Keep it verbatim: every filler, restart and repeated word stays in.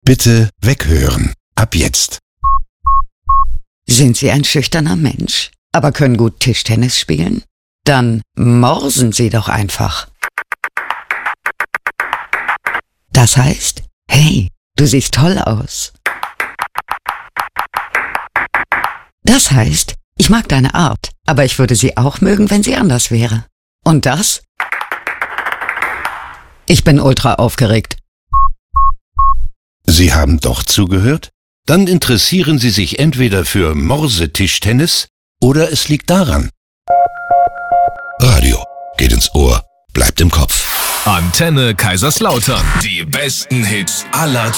Bitte weghören. Ab jetzt. Sind Sie ein schüchterner Mensch, aber können gut Tischtennis spielen? Dann morsen Sie doch einfach. Das heißt, hey, du siehst toll aus. Das heißt, ich mag deine Art, aber ich würde sie auch mögen, wenn sie anders wäre. Und das? Ich bin ultra aufgeregt. Sie haben doch zugehört? Dann interessieren Sie sich entweder für Morsetischtennis oder es liegt daran. Radio geht ins Ohr, bleibt im Kopf. Antenne Kaiserslautern. Die besten Hits aller